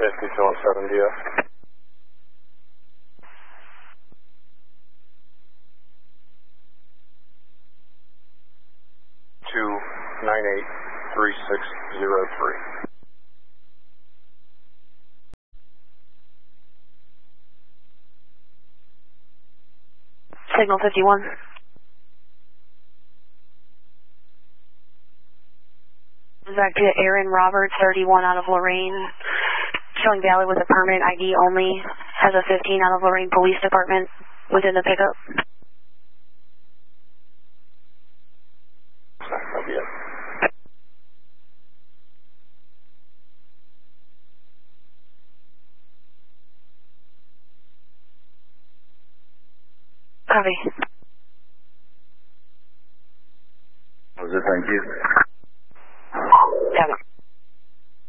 5217 DF. 2983603. Signal 51. Back to Aaron Roberts, 31 out of Lorraine, showing valid with a permanent ID only, has a 15 out of Lorraine Police Department within the pickup. That'll be it. Copy. That was it, thank you.